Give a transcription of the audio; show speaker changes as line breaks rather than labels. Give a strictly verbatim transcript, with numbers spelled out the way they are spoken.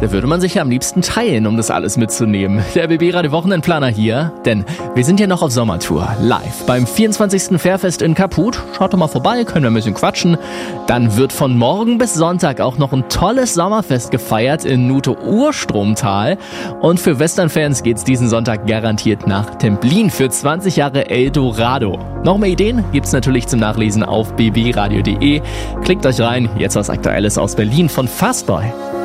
Da würde man sich ja am liebsten teilen, um das alles mitzunehmen. Der B B-Radio Wochenendplaner hier, denn wir sind ja noch auf Sommertour, live beim vierundzwanzigsten Fährfest in Kaput. Schaut doch mal vorbei, können wir ein bisschen quatschen. Dann wird von morgen bis Sonntag auch noch ein tolles Sommerfest gefeiert in Nuthe-Urstromtal. Und für Western-Fans geht's diesen Sonntag garantiert nach Templin für zwanzig Jahre Eldorado. Noch mehr Ideen gibt's natürlich zum Nachlesen auf b b radio punkt de. Klickt euch rein, jetzt was Aktuelles aus Berlin von Fastboy.